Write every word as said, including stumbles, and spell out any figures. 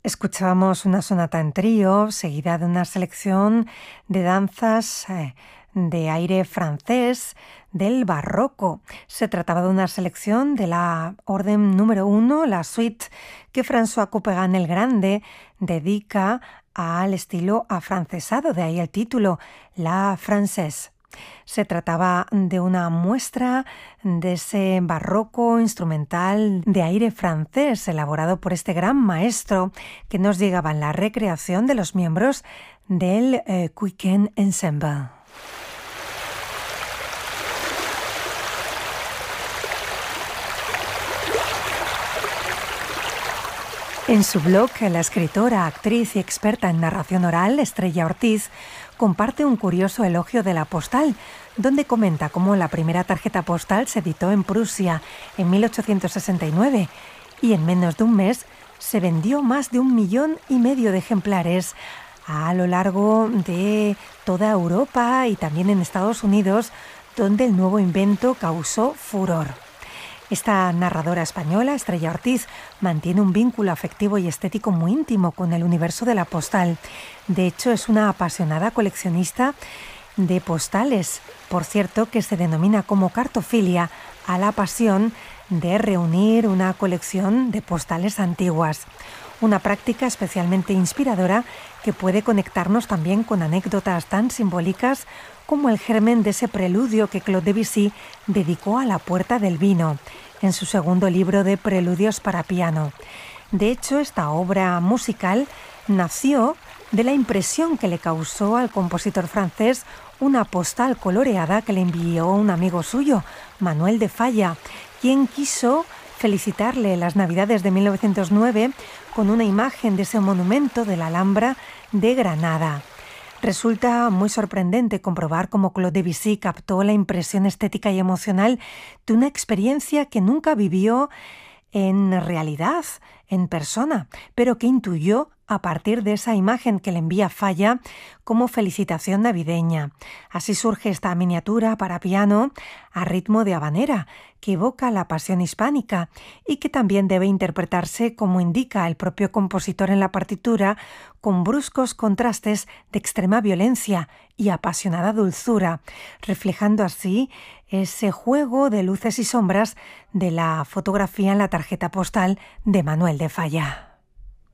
Escuchábamos una sonata en trío, seguida de una selección de danzas eh, de aire francés del barroco. Se trataba de una selección de la orden número uno, la suite que François Couperin el Grande dedica al estilo afrancesado, de ahí el título, La Française. Se trataba de una muestra de ese barroco instrumental de aire francés elaborado por este gran maestro que nos llegaba en la recreación de los miembros del eh, Quicken Ensemble. En su blog, la escritora, actriz y experta en narración oral, Estrella Ortiz, comparte un curioso elogio de la postal, donde comenta cómo la primera tarjeta postal se editó en Prusia en mil ochocientos sesenta y nueve y en menos de un mes se vendió más de un millón y medio de ejemplares a lo largo de toda Europa y también en Estados Unidos, donde el nuevo invento causó furor. Esta narradora española, Estrella Ortiz, mantiene un vínculo afectivo y estético muy íntimo con el universo de la postal. De hecho, es una apasionada coleccionista de postales, por cierto, que se denomina como cartofilia a la pasión de reunir una colección de postales antiguas. Una práctica especialmente inspiradora que puede conectarnos también con anécdotas tan simbólicas como el germen de ese preludio que Claude Debussy dedicó a la Puerta del Vino, en su segundo libro de preludios para piano. De hecho, esta obra musical nació de la impresión que le causó al compositor francés una postal coloreada que le envió un amigo suyo, Manuel de Falla, quien quiso felicitarle las Navidades de mil novecientos nueve con una imagen de ese monumento de la Alhambra de Granada. Resulta muy sorprendente comprobar cómo Claude Debussy captó la impresión estética y emocional de una experiencia que nunca vivió en realidad, en persona, pero que intuyó a partir de esa imagen que le envía Falla como felicitación navideña. Así surge esta miniatura para piano a ritmo de habanera, que evoca la pasión hispánica y que también debe interpretarse como indica el propio compositor en la partitura, con bruscos contrastes de extrema violencia y apasionada dulzura, reflejando así ese juego de luces y sombras de la fotografía en la tarjeta postal de Manuel de Falla.